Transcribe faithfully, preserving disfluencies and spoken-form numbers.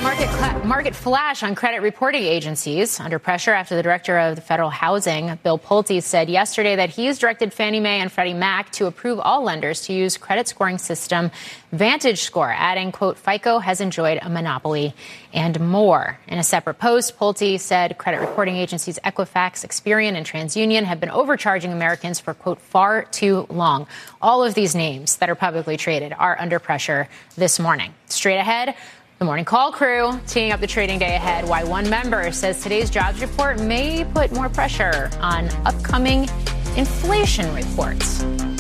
market cl- market flash on credit reporting agencies under pressure after the director of the Federal Housing, Bill Pulte, said yesterday that he's directed Fannie Mae and Freddie Mac to approve all lenders to use credit scoring system VantageScore, adding, quote, FICO has enjoyed a monopoly and more. In a separate post, Pulte said credit reporting agencies Equifax, Experian, and TransUnion have been overcharging Americans for, quote, far too long. All of these names that are publicly traded are under pressure this morning. Straight ahead, the Morning Call crew teeing up the trading day ahead. Why one member says today's jobs report may put more pressure on upcoming inflation reports.